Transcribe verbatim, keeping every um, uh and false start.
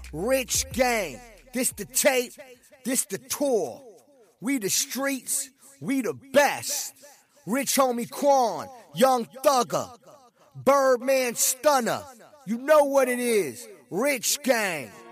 Rich Gang. This the tape. This the tour. We the streets. We the best. Rich Homie Quan. Young Thugger. Birdman Stunner. You know what it is. Rich Gang.